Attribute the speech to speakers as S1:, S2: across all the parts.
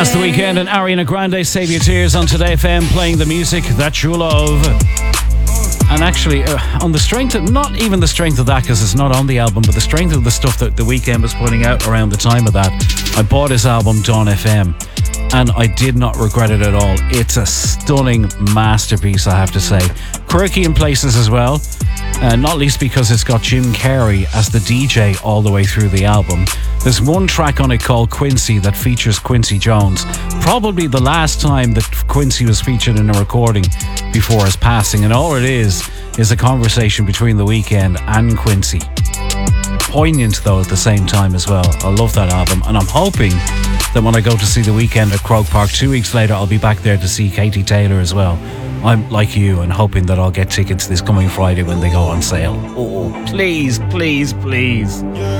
S1: That's The Weeknd and Ariana Grande, Save Your Tears on Today FM, playing the music that you love. And actually, on the strength of, not even the strength of that, because it's not on the album, but the strength of the stuff that The Weeknd was putting out around the time of that, I bought his album Dawn FM, and I did not regret it at all. It's a stunning masterpiece, I have to say. Quirky in places as well, not least because it's got Jim Carrey as the DJ all the way through the album. There's one track on it called Quincy that features Quincy Jones. Probably the last time that Quincy was featured in a recording before his passing. And all it is a conversation between The Weeknd and Quincy. Poignant though at the same time as well. I love that album, and I'm hoping that when I go to see The Weeknd at Croke Park 2 weeks later, I'll be back there to see Katie Taylor as well. I'm like you and hoping that I'll get tickets this coming Friday when they go on sale. Oh, please, please, please.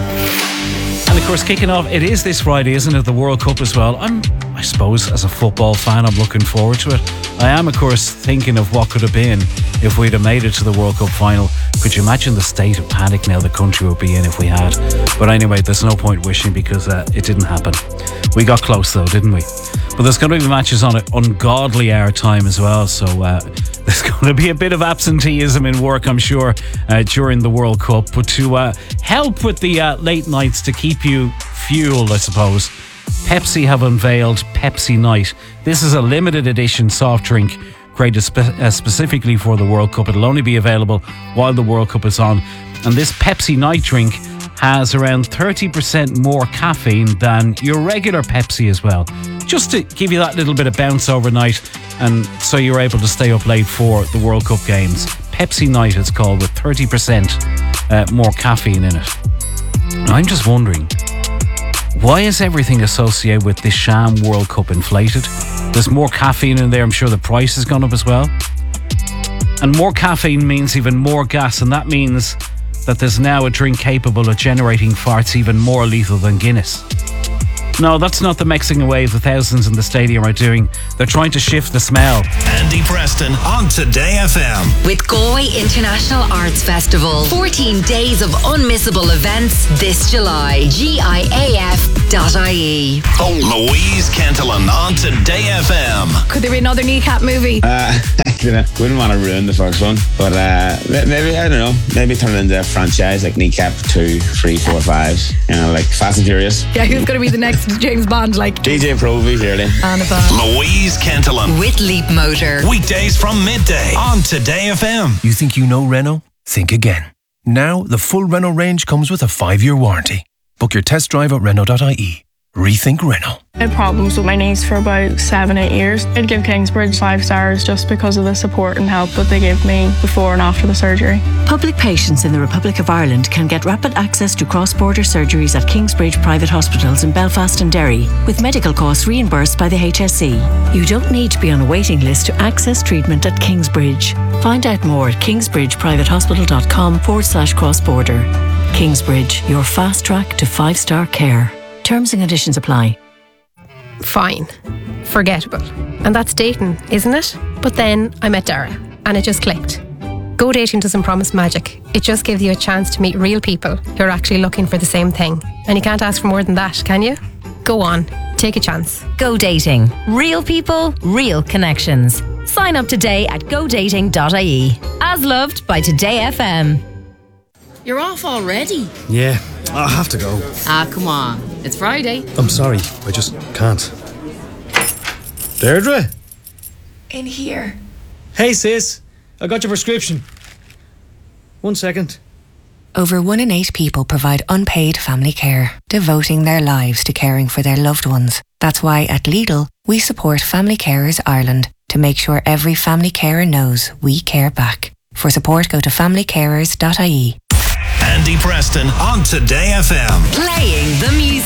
S1: And of course, kicking off, it is this Friday, isn't it? The World Cup as well. I suppose, as a football fan, I'm looking forward to it. I am, of course, thinking of what could have been if we'd have made it to the World Cup final. Could you imagine the state of panic now the country would be in if we had? But anyway, there's no point wishing because it didn't happen. We got close though, didn't we? But there's going to be matches on an ungodly hour time as well, so there's going to be a bit of absenteeism in work, I'm sure, during the World Cup. But to help with the late nights, to keep you fueled, I suppose, Pepsi have unveiled Pepsi Night. This is a limited edition soft drink created specifically for the World Cup. It'll only be available while the World Cup is on. And this Pepsi Night drink has around 30% more caffeine than your regular Pepsi as well. Just to give you that little bit of bounce overnight, and so you're able to stay up late for the World Cup games. Pepsi Night it's called, with 30% more caffeine in it. And I'm just wondering, why is everything associated with this sham World Cup inflated? There's more caffeine in there. I'm sure the price has gone up as well. And more caffeine means even more gas, and that means that there's now a drink capable of generating farts even more lethal than Guinness. No, that's not the Mexican wave the thousands in the stadium are doing. They're trying to shift the smell.
S2: Andy Preston on Today FM.
S3: With Galway International Arts Festival. 14 days of unmissable events this July. GIAF.ie.
S2: Louise Kentelan on Today FM.
S4: Could there be another Kneecap movie?
S5: Wouldn't want to ruin the first one, but maybe, I don't know, maybe turn it into a franchise like Kneecap 2, 3, 4, 5, you know, like Fast and Furious.
S4: Yeah, who's going to be the next James Bond? Like
S5: DJ Proby, surely.
S2: Louise Kentelan
S3: with Leap Motor.
S2: Weekdays from midday on Today FM.
S6: You think you know Renault? Think again. Now, the full Renault range comes with a 5-year warranty. Book your test drive at Renault.ie. Rethink Renault.
S7: I had problems with my knees for about 7-8 years. I'd give Kingsbridge 5 stars just because of the support and help that they gave me before and after the surgery.
S8: Public patients in the Republic of Ireland can get rapid access to cross-border surgeries at Kingsbridge private hospitals in Belfast and Derry, with medical costs reimbursed by the HSE. You don't need to be on a waiting list to access treatment at Kingsbridge. Find out more at kingsbridgeprivatehospital.com/cross-border. Kingsbridge, your fast track to 5-star care. Terms and conditions apply.
S9: Fine. Forgettable. And that's dating, isn't it? But then I met Dara, and it just clicked. Go Dating doesn't promise magic. It just gives you a chance to meet real people who are actually looking for the same thing. And you can't ask for more than that, can you? Go on. Take a chance.
S3: Go Dating. Real people, real connections. Sign up today at godating.ie. As loved by Today FM.
S10: You're off already?
S11: Yeah, I have to go.
S10: Ah, come on. It's Friday.
S11: I'm sorry, I just can't. Deirdre?
S12: In here.
S11: Hey sis, I got your prescription. 1 second.
S13: Over 1 in 8 people provide unpaid family care, devoting their lives to caring for their loved ones. That's why at Lidl, we support Family Carers Ireland to make sure every family carer knows we care back. For support, go to familycarers.ie.
S2: Andy Preston on Today FM.
S3: Playing the music.